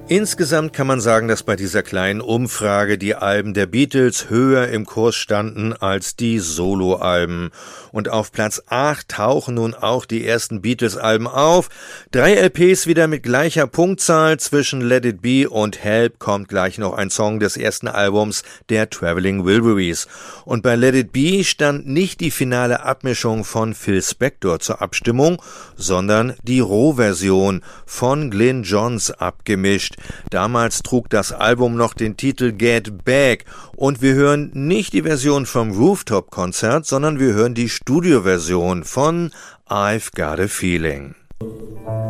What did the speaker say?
Insgesamt kann man sagen, dass bei dieser kleinen Umfrage die Alben der Beatles höher im Kurs standen als die Soloalben. Und auf Platz 8 tauchen nun auch die ersten Beatles-Alben auf. 3 LPs wieder mit gleicher Punktzahl. Zwischen Let It Be und Help kommt gleich noch ein Song des ersten Albums der Traveling Wilburys. Und bei Let It Be stand nicht die finale Abmischung von Phil Spector zur Abstimmung, sondern die Rohversion von Glyn Johns abgemischt. Damals trug das Album noch den Titel Get Back und wir hören nicht die Version vom Rooftop-Konzert, sondern wir hören die Studioversion von I've Got a Feeling.